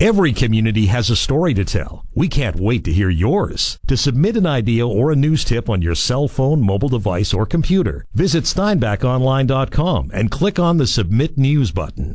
Every community has a story to tell. We can't wait to hear yours. To submit an idea or a news tip on your cell phone, mobile device, or computer, visit steinbachonline.com and click on the Submit News button.